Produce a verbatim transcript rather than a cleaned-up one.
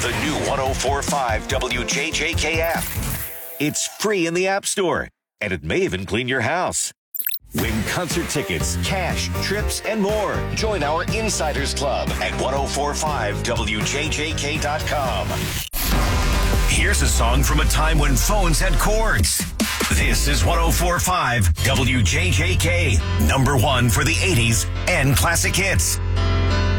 the new one oh four point five W J J K app. It's free in the App Store, and it may even clean your house. Win concert tickets, cash, trips, and more. Join our Insiders Club at ten forty-five W J J K dot com. Here's a song from a time when phones had cords. This is ten forty-five W J J K, number one for the eighties and classic hits.